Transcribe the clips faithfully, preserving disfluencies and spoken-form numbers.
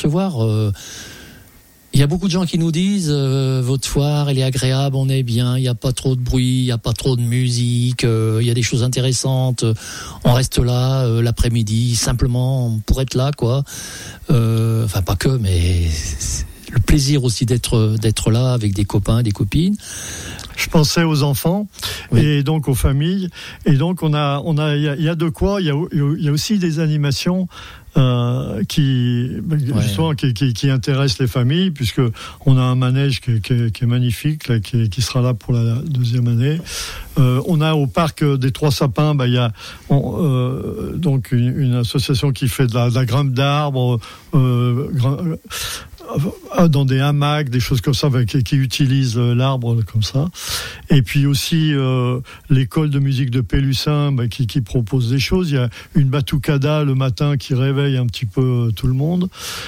recevoir. Euh, Il y a beaucoup de gens qui nous disent euh, votre foire, elle est agréable, on est bien, il n'y a pas trop de bruit, il n'y a pas trop de musique, euh, il y a des choses intéressantes, on reste là euh, l'après-midi, simplement pour être là, quoi. Euh, enfin, pas que, mais le plaisir aussi d'être d'être là avec des copains, des copines. Je pensais aux enfants, oui. Et donc aux familles, et donc on a on a il y a, y a de quoi, il y a il y a aussi des animations euh, qui justement ouais. qui, qui qui intéressent les familles, puisque on a un manège qui, qui, qui est magnifique là, qui, qui sera là pour la deuxième année. Euh, on a au parc des Trois Sapins, bah il y a on, euh, donc une, une association qui fait de la, de la grimpe d'arbres. Euh, gr- dans des hamacs, des choses comme ça, qui, qui utilisent l'arbre comme ça. Et puis aussi euh, l'école de musique de Pélussin, bah, qui, qui propose des choses. Il y a une batucada le matin qui réveille un petit peu tout le monde.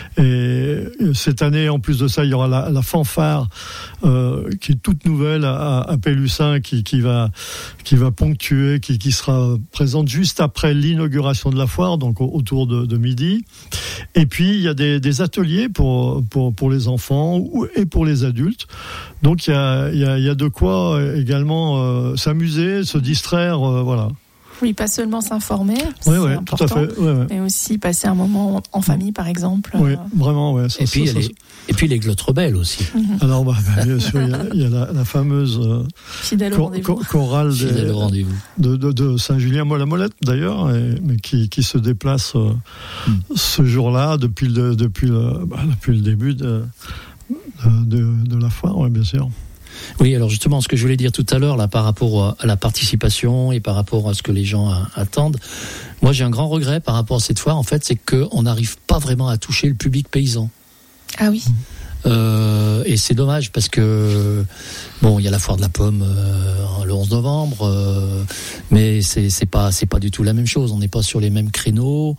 Et cette année, en plus de ça, il y aura la, la fanfare euh, qui est toute nouvelle à, à Pélussin, qui, qui va qui va ponctuer, qui, qui sera présente juste après l'inauguration de la foire, donc autour de, de midi. Et puis il y a des, des ateliers pour Pour, pour les enfants et pour les adultes. Donc il y a, il y a, il y a de quoi également euh, s'amuser, se distraire, euh, voilà. Oui, pas seulement s'informer, oui, c'est oui, important, tout à fait, ouais, ouais. mais aussi passer un moment en famille, par exemple. Oui, euh... vraiment, ouais. Ça, et, ça, puis, ça, les, ça, et puis les glottes rebelles aussi. Mm-hmm. Alors, bah, bien sûr, il y a, il y a la, la fameuse euh, Fidèle au cor, rendez-vous. cor, chorale des, Fidèle au rendez-vous. De, de, de Saint-Julien-Mola-Molette, d'ailleurs, et, mais qui, qui se déplace euh, mm. ce jour-là depuis le, depuis le, bah, depuis le début de, de, de, de la foire, ouais, bien sûr. Oui, alors justement, ce que je voulais dire tout à l'heure, là, par rapport à la participation et par rapport à ce que les gens a, attendent, moi j'ai un grand regret par rapport à cette foire, en fait, c'est qu'on n'arrive pas vraiment à toucher le public paysan. Ah oui. Euh, et c'est dommage parce que bon, il y a la foire de la pomme euh, le onze novembre, euh, mais c'est c'est pas c'est pas du tout la même chose. On n'est pas sur les mêmes créneaux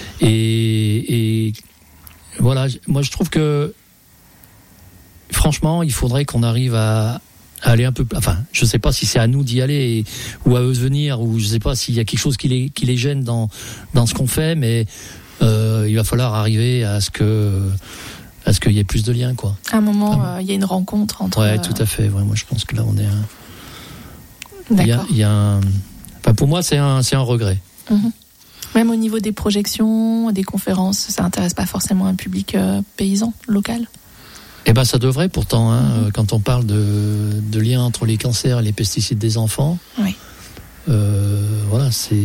et, et voilà. Moi, je trouve que franchement, il faudrait qu'on arrive à aller un peu. Enfin, je sais pas si c'est à nous d'y aller et, ou à eux de venir, ou je sais pas s'il y a quelque chose qui les qui les gêne dans dans ce qu'on fait, mais euh, il va falloir arriver à ce que à ce qu'il y ait plus de liens, quoi. À un moment, il ah, euh, y a une rencontre entre. Ouais, tout à fait. Ouais, moi, je pense que là, on est. Un... D'accord. Il y a, il y a un. Enfin, pour moi, c'est un, c'est un regret. Mmh. Même au niveau des projections, des conférences, ça intéresse pas forcément un public euh, paysan local. Eh ben, ça devrait pourtant. Hein, mmh. Quand on parle de, de lien entre les cancers et les pesticides des enfants. Oui. Euh, voilà, c'est.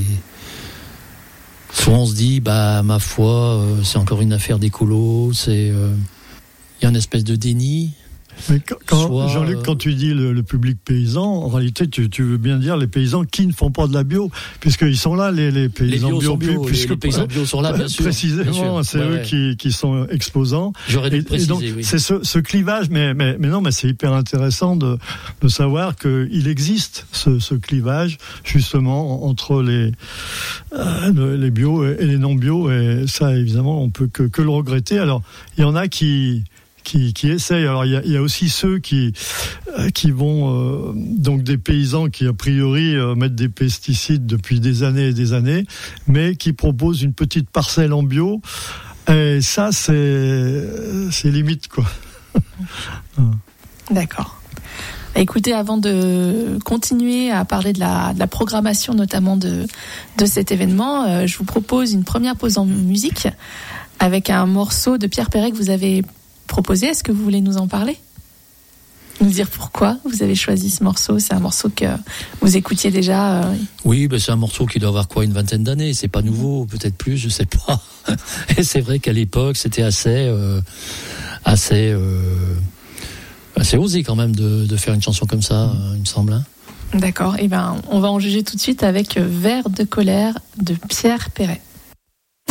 Soit on se dit, bah, ma foi, euh, c'est encore une affaire d'écolo, c'est. Il euh, y a une espèce de déni. Mais quand, quand, Soit, Jean-Luc, quand tu dis le, le public paysan, en réalité, tu, tu veux bien dire les paysans qui ne font pas de la bio, puisqu'ils sont là, les, les paysans les bio, bio, bio puisque les, les paysans bio sont là, bien sûr. Précisément, bien sûr. c'est ouais, eux ouais. qui, qui sont exposants. J'aurais dû et, préciser, et donc, oui. c'est ce, ce clivage, mais, mais, mais non, mais c'est hyper intéressant de, de savoir qu'il existe ce, ce clivage, justement, entre les, euh, les bio et les non bio, et ça, évidemment, on peut que, que le regretter. Alors, il y en a qui, Qui, qui essayent. Alors il y a, il y a aussi ceux qui euh, qui vont euh, donc des paysans qui a priori euh, mettent des pesticides depuis des années et des années, mais qui proposent une petite parcelle en bio. Et ça c'est c'est limite, quoi. D'accord. Écoutez, avant de continuer à parler de la, de la programmation notamment de de cet événement, euh, je vous propose une première pause en musique avec un morceau de Pierre Perret que vous avez proposé. Est-ce que vous voulez nous en parler ? Nous dire pourquoi vous avez choisi ce morceau ? C'est un morceau que vous écoutiez déjà euh... Oui, ben c'est un morceau qui doit avoir quoi, une vingtaine d'années. C'est pas nouveau, peut-être plus, je sais pas. Et c'est vrai qu'à l'époque, c'était assez, euh, assez, euh, assez osé quand même de, de faire une chanson comme ça, euh, il me semble. Hein. D'accord. Et ben, on va en juger tout de suite avec Vers de colère de Pierre Perret.